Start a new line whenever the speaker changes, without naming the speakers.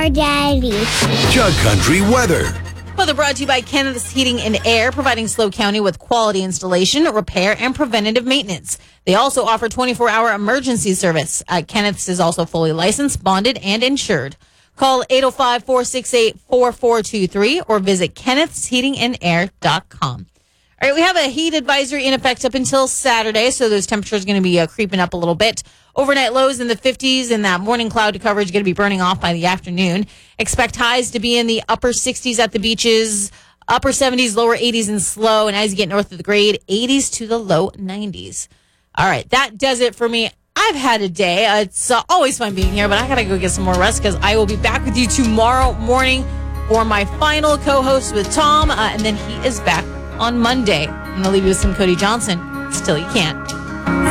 your daddy.
Jug Country weather.
Weather brought to you by Kenneth's Heating and Air, providing SLO County with quality installation, repair, and preventative maintenance. They also offer 24-hour emergency service. Kenneth's is also fully licensed, bonded, and insured. Call 805-468-4423 or visit kennethsheatingandair.com. All right, we have a heat advisory in effect up until Saturday, so those temperatures are going to be creeping up a little bit. Overnight lows in the 50s, and that morning cloud coverage going to be burning off by the afternoon. Expect highs to be in the upper 60s at the beaches, upper 70s, lower 80s in SLO, and as you get north of the grade, 80s to the low 90s. All right, that does it for me. I've had a day. It's always fun being here, but I got to go get some more rest because I will be back with you tomorrow morning for my final co-host with Tom, and then he is back on Monday. I'm going to leave you with some Cody Johnson. Still You Can't.